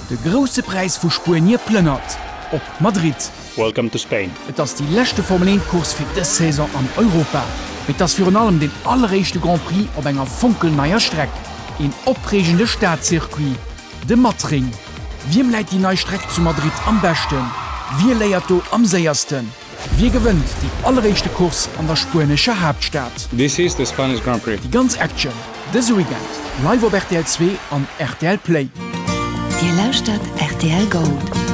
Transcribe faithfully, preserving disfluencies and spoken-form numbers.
De grosse Preis vu Spurnier plënnert. Op Madrid. Welcome to Spain. Et ass die lächte Formel eins-Kurs fir dës Saison an Europa. Mit ass fir an allem den allerreichchte Grand Prix op enger funkelneier Streck. En opregende Staatszirkuit. De Matring. Wiem läit die neii Streck zu Madrid am besten? Wie léiert do am säiersten? Wie gewënnt die allerreichchte Kurs an der spanische Hauptstadt? This is the Spanish Grand Prix. Die ganz Action. Dës Weekend. Live op R T L zwei an R T L Play. Dir lauscht R T L Gold.